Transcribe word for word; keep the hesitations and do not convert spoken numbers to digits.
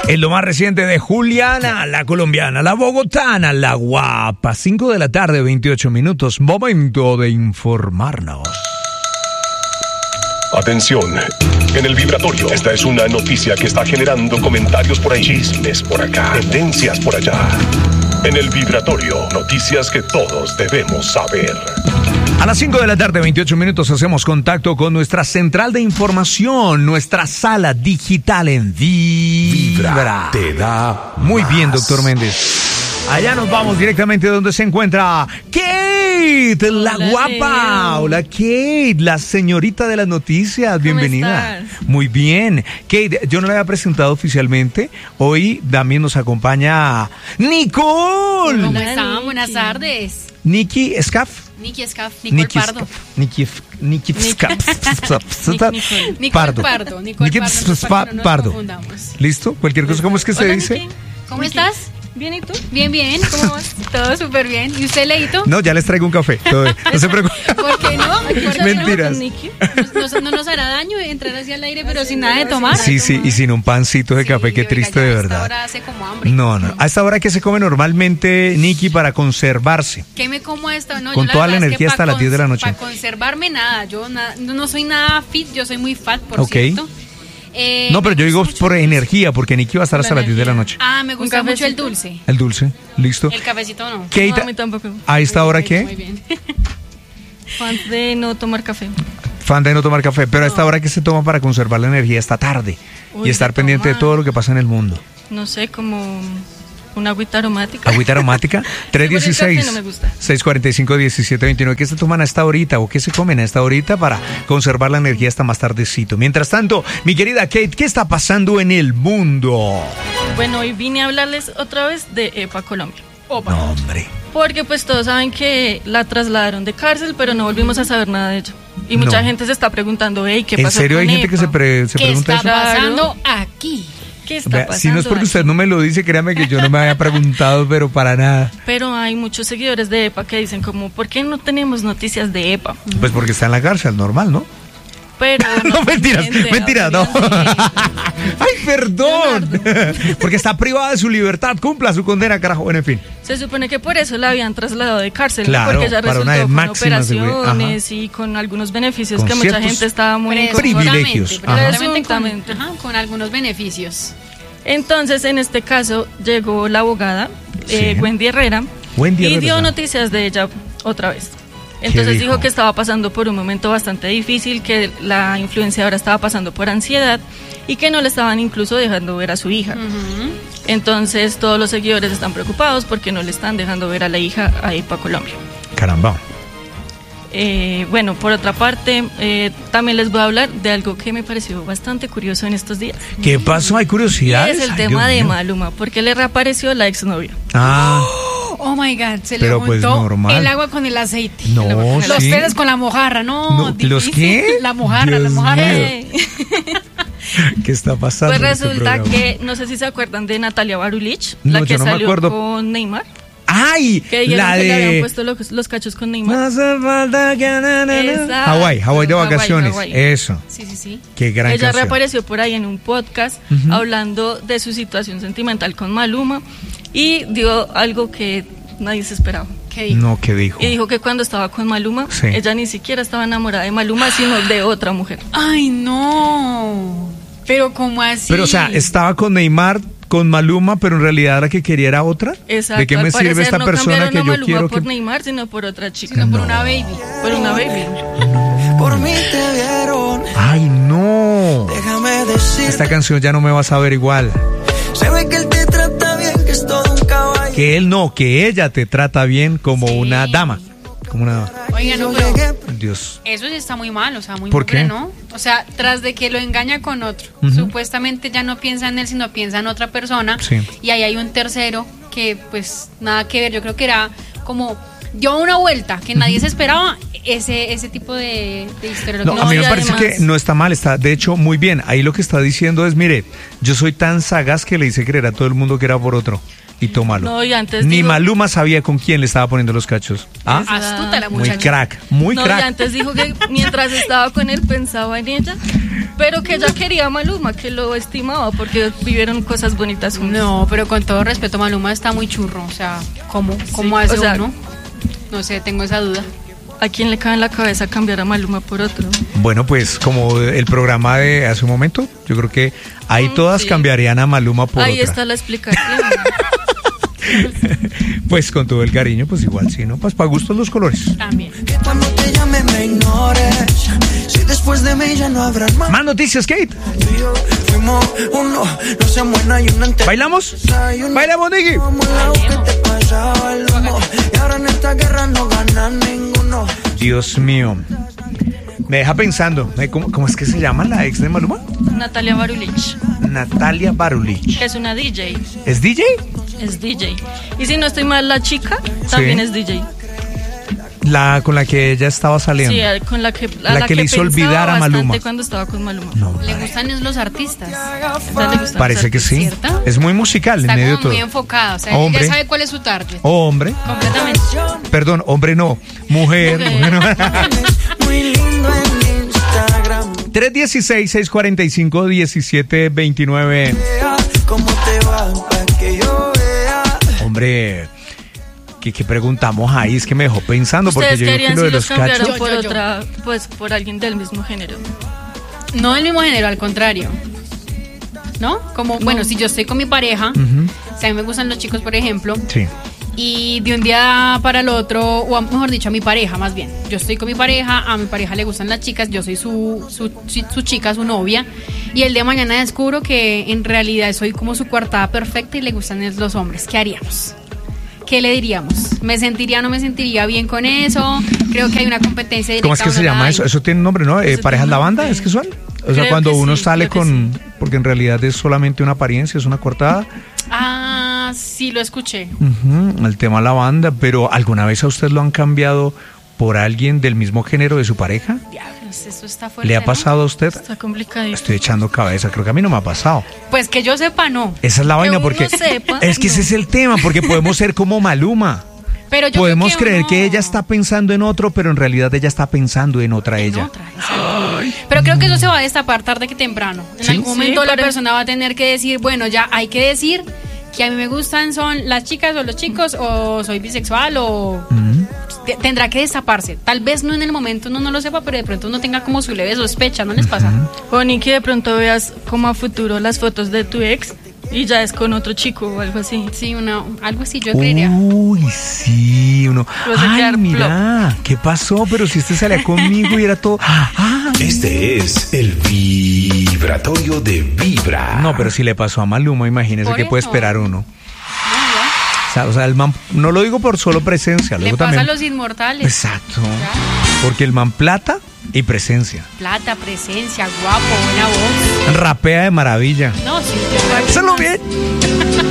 Es lo más reciente de Juliana, la colombiana, la bogotana, la guapa. cinco de la tarde, veintiocho minutos. Momento de informarnos. Atención, en el vibratorio. Esta es una noticia que está generando comentarios por ahí, chismes por acá, tendencias por allá. En el vibratorio, noticias que todos debemos saber. A las cinco de la tarde, veintiocho minutos, hacemos contacto con nuestra central de información, nuestra sala digital en Vibra. Vibra te da Muy más. bien, doctor Méndez. Allá nos vamos directamente donde se encuentra Kate, la Hola, guapa. Leo. Hola, Kate, la señorita de las noticias. Bienvenida. estás? Muy bien. Kate, yo no la había presentado oficialmente. Hoy también nos acompaña Nicole. ¿Cómo ¿Cómo están? están? Buenas tardes. Nikki Scaff. Nicky Scaff, Nicole Nikki Pardo. Scaff. Nikki F- Nikki Scaff. Nicole. Nicole Pardo. Pardo. Nicole Nikki Pardo, Spa- para que no nos Pardo. confundamos. ¿Listo? Cualquier cosa, ¿cómo es que se Hola, dice? Niki. ¿Cómo Niki. estás? Bien, ¿y tú? Bien, bien. ¿Cómo vas? Todo súper bien. ¿Y usted, Leito? No, ya les traigo un café. Todo bien. No se preocupen. ¿Por qué no? ¿Por qué Mentiras. Con Niki. No, no- no nos hará daño entrar hacia el aire, pero sin nada de tomar. Sí, sí, y sin un pancito de café, Sí, qué oiga, triste ya de a esta verdad. hora hace como hambre. No, no. A esta hora que se come normalmente, Nikki, para conservarse. ¿Qué me como a esta? No, Con yo toda la verdad es que energía pa hasta las diez de la cons- noche. Para conservarme nada. Yo na- no no soy nada fit, yo soy muy fat, por Ok. cierto. Eh, No, pero me yo digo gusta mucho por el dulce. energía, porque Nikki va a estar hasta La las diez de la noche. Ah, me gusta mucho el cafecito? dulce. El dulce, listo. El cafecito no. Kate, No, a mí tampoco. ¿a esta hora Muy qué? bien. Fan de no tomar café. Fan de no tomar café, pero a esta hora ¿qué se toma para conservar la energía esta tarde? Uy, Y estar de pendiente de tomar. todo lo que pasa en el mundo. No sé, como una agüita aromática. Agüita aromática, tres Sí, porque el café dieciséis, no me gusta. seis cuarenta y cinco, diecisiete veintinueve. ¿Qué se toman a esta horita o qué se comen a esta horita para conservar la energía hasta más tardecito? Mientras tanto, mi querida Kate, ¿qué está pasando en el mundo? Bueno, hoy vine a hablarles otra vez de EPA Colombia. No, hombre. Porque pues todos saben que la trasladaron de cárcel, pero no volvimos a saber nada de ella. Y mucha No. gente se está preguntando, hey, ¿qué ¿En pasó serio hay con gente que EPA? se, pre- se ¿Qué pregunta está eso? pasando aquí? ¿Qué está Vea, pasando? si no es porque aquí? usted no me lo dice, créame que yo no me había preguntado, pero para nada. Pero hay muchos seguidores de EPA que dicen como, ¿por qué no tenemos noticias de EPA? Pues porque está en la cárcel, normal, ¿no? Pero No, mentiras, obviamente, mentiras, no. obviamente. Ay, perdón. Porque está privada de su libertad, cumpla su condena, carajo. Bueno, en fin. Se supone que por eso la habían trasladado de cárcel, ¿no? Claro, Porque ella para una resultó con máxima seguridad. operaciones y con algunos beneficios Con que mucha ciertos gente estaba muy Presuntamente, privilegios. Ajá. presuntamente con, Presuntamente. ajá, con algunos beneficios. Entonces, en este caso, llegó la abogada, eh, Sí. Wendy Herrera, Wendy y dio Herrera. noticias de ella otra vez. Entonces dijo? dijo que estaba pasando por un momento bastante difícil, que la influenciadora estaba pasando por ansiedad y que no le estaban incluso dejando ver a su hija. Ujú. Entonces todos los seguidores están preocupados porque no le están dejando ver a la hija a EPA Colombia. Caramba. Eh, bueno, por otra parte, eh, también les voy a hablar de algo que me pareció bastante curioso en estos días. ¿Qué pasó? ¿Hay Y curiosidades? es el Ay, tema Dios de mío. Maluma, porque le reapareció la exnovia. Ah, Oh my God, se Pero le pues juntó normal. el agua con el aceite. no, Los sí. peces con la mojarra, no. No, ¿los difícil. qué? La mojarra, la Dios mojarra. mío. Eh, ¿Qué está pasando? Pues en este resulta programa? que, no sé si se acuerdan de Natalia Barulich, No, la que yo no me salió acuerdo. con Neymar, ¡Ay! que dijeron La que le habían de... puesto los, los cachos con Neymar. No hace falta que na, na, na. Exacto. Hawái, Hawái de Hawái, vacaciones. Hawái. Eso. Sí, sí, sí. Qué gran Ella canción. reapareció por ahí en un podcast Ujú. hablando de su situación sentimental con Maluma y dio algo que nadie se esperaba. ¿Qué dijo? No, ¿qué dijo? Y dijo que cuando estaba con Maluma, Sí. ella ni siquiera estaba enamorada de Maluma, sino de otra mujer. Ay, no. Pero ¿cómo así? Pero, o sea, estaba con Neymar, con Maluma, pero en realidad la que quería era otra. Exacto. ¿De qué me al sirve parecer esta no persona cambiaron que a yo Maluma quiero por que... Neymar, sino por otra chica. Sino por No. una baby. Por una baby. Por mí te vieron, ¡Ay, no! déjame decir. Esta canción ya no me va a saber igual. Se ve que él te trata bien, que es todo un caballo. Que él no, que ella te trata bien como Sí. una dama. Como una... Oiga, no, Yo pero llegué, Dios. eso sí está muy mal, o sea, muy ¿Por mugre, qué? ¿no? O sea, tras de que lo engaña con otro, Ujú. supuestamente ya no piensa en él, sino piensa en otra persona. Sí. Y ahí hay un tercero que, pues, nada que ver. Yo creo que era como dio una vuelta que nadie se esperaba ese ese tipo de, de historia. No, Lo a que mí me no, y parece además- que no está mal, está de hecho muy bien. Ahí lo que está diciendo es, mire, yo soy tan sagaz que le hice creer a todo el mundo que era por otro. y tómalo. No, y antes Ni dijo- Maluma sabía con quién le estaba poniendo los cachos. ¿Ah? Astuta la Muy muchacha. crack, muy no, crack. y antes dijo que mientras estaba con él pensaba en ella, pero que ella quería a Maluma, que lo estimaba porque vivieron cosas bonitas juntos. No, pero con todo respeto, Maluma está muy churro. O sea, ¿cómo, cómo Sí, hace o sea, uno? No sé, tengo esa duda. ¿A quién le cabe en la cabeza cambiar a Maluma por otro? Bueno, pues como el programa de hace un momento, yo creo que ahí Mm, todas sí. cambiarían a Maluma por Ahí otra. está la explicación. Pues con todo el cariño, pues igual sí, ¿no? Pues para gustos los colores. También. Que cuando te llame me ignores. Si después de mí ya no habrás más. Más noticias, Kate. Tú y yo fuimos uno, no se muera y una entera. ¿Bailamos? Desayuno. ¿Bailamos, Nicky? Como el lado que te pasaba el humo. Y ahora en esta guerra no gana ninguno. Dios mío. Me deja pensando, ¿eh? ¿cómo, cómo es que se llama la ex de Maluma? Natalia Barulich, Natalia Barulich. que es una D J, ¿Es D J? es D J. Y si no estoy mal, la chica también Sí. es D J. La con la que ella estaba saliendo. Sí, a- con la que, a La que le hizo pensaba olvidar a Maluma. bastante cuando estaba con Maluma. No, Le gustan es los artistas. Entonces le gustan parece los que sí. ¿Cierto? Es muy musical Está en medio de como todo. muy enfocada. O sea, Hombre. ella sabe cuál es su target. Hombre, Completamente. perdón, hombre no, mujer. Mujer. mujer. Muy lindo en Instagram. tres uno seis, seis cuatro cinco, uno siete dos nueve. Vea cómo te va pa' que yo vea. Hombre, ¿qué, qué preguntamos ahí? Es que me dejó pensando porque ¿Ustedes yo digo que querían lo de si los los cambiaran cachos. por Yo, yo, yo. otra, pues por alguien del mismo género? No del mismo género, al contrario. ¿No? Como, bueno, si yo estoy con mi pareja, Ujú, si a mí me gustan los chicos, por ejemplo, sí. y de un día para el otro, o a- mejor dicho, a mi pareja más bien. Yo estoy con mi pareja, a mi pareja le gustan las chicas, yo soy su, su, su, su chica, su novia, y el día de mañana descubro que en realidad soy como su coartada perfecta y le gustan es los hombres. ¿Qué haríamos? ¿Qué le diríamos? ¿Me sentiría o no me sentiría bien con eso? Creo que hay una competencia directa. ¿Cómo es que o se no la llama hay. eso? Eso tiene un nombre, ¿no? Eh, Eso ¿Parejas tiene la un banda? nombre. ¿Es que son? O sea, Creo cuando que uno sí, sale creo que con... Porque en realidad es solamente una apariencia, es una cortada. Ah, sí, lo escuché. Ujú, el tema de la banda, pero ¿alguna vez a usted lo han cambiado por alguien del mismo género de su pareja? Diablos, eso está fuerte. ¿Le ha ¿no? pasado a usted? Está complicadísimo. Estoy echando cabeza, creo que a mí no me ha pasado. Pues que yo sepa, no. Esa es la Que vaina uno porque sepa, es que ese no. es el tema, porque podemos ser como Maluma. Pero yo Podemos creo que creer uno- que ella está pensando en otro, pero en realidad ella está pensando en otra en ella. otra, exacto. Pero creo que eso se va a destapar tarde que temprano. En ¿Sí? algún momento Sí, la pero- persona va a tener que decir, bueno, ya hay que decir que a mí me gustan son las chicas o los chicos o soy bisexual o Ujú. te- tendrá que destaparse. Tal vez no en el momento uno no lo sepa, pero de pronto uno tenga como su leve sospecha, ¿no les pasa? O ni que de pronto veas como a futuro las fotos de tu ex y ya es con otro chico o algo así. Sí, una, algo así yo creería. Uy, sí, uno. Vas a Ay, quedar mira, ¿qué pasó? Pero si este salía conmigo y era todo. Ah, Este es el vibratorio de Vibra. no, pero si le pasó a Maluma, imagínese Por qué puede eso. esperar uno. No, ya. O sea, o sea, el man, no lo digo por solo presencia, Le luego pasa también. a los inmortales. Exacto. Porque el man plata y presencia. Plata, presencia, guapo, buena voz. Rapea de maravilla. No, sí, yo Hazlo bien.